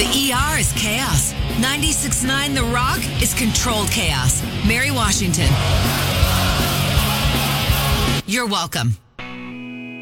The ER is chaos. 96.9 The Rock is controlled chaos. Mary Washington. You're welcome.